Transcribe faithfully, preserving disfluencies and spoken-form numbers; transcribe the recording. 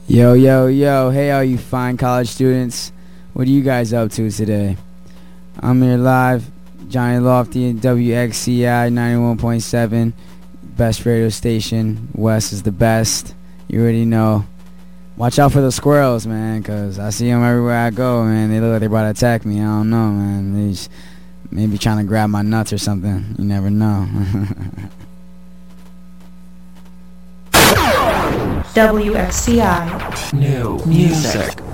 Yo, yo, yo, hey all you fine college students. What are you guys up to today? I'm here live, Johnny Lofty and W X C I ninety-one point seven, best radio station. West is the best. You already know. Watch out for the squirrels, man, because I see them everywhere I go, man. They look like they're about to attack me. I don't know, man. They just maybe trying to grab my nuts or something. You never know. W X C I. New music.